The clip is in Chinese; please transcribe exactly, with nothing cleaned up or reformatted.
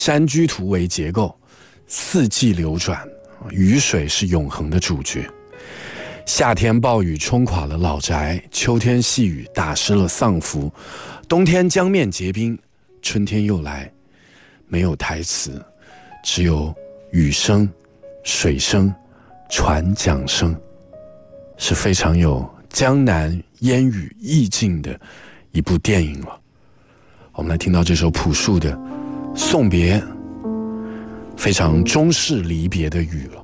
山居图为结构，四季流转，雨水是永恒的主角。夏天暴雨冲垮了老宅，秋天细雨打湿了丧服，冬天江面结冰，春天又来。没有台词，只有雨声、水声、船桨声，是非常有江南烟雨意境的一部电影了。我们来听到这首朴树的送别，非常中式离别的雨了。